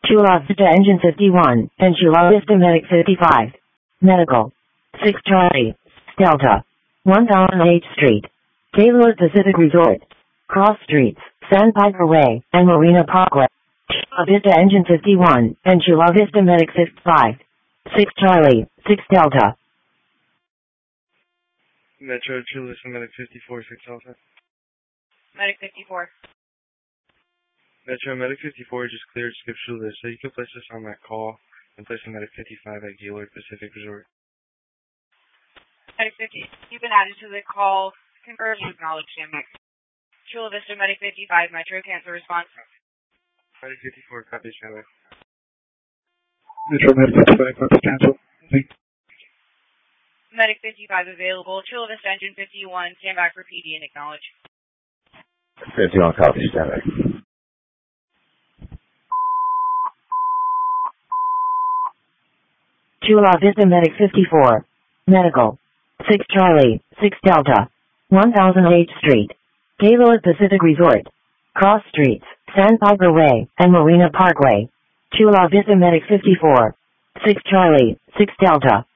Chula Vista Engine 51, and Chula Vista Medic 55. Medical. 6 Charlie. Delta. 1008 Street. Gaylord Pacific Resort. Cross Streets, Sandpiper Way, and Marina Parkway. Chula Vista Engine 51, and Chula Vista Medic 55. 6 Charlie, 6 Delta. Metro Chula Vista Medic 54, 6 Delta. Medic 54. Metro Medic 54 just cleared skip Chula Vista. You can place this on that call and place the Medic 55 at Gaylord Pacific Resort. Medic 50, you've been added to the call. Confirm you acknowledge Medic. Chula Vista Medic 55, Metro cancel response. Medic 54, copy standby. Metro Medic 55, copy cancel. Medic 55 available. Chula Vista Engine 51, stand back for PD and acknowledge. 51, copy standby. Chula Vista Medic 54. Medical. 6 Charlie, 6 Delta. 1008 Street. Gaylord Pacific Resort. Cross Streets, Sandpiper Way, and Marina Parkway. Chula Vista Medic 54. 6 Charlie, 6 Delta.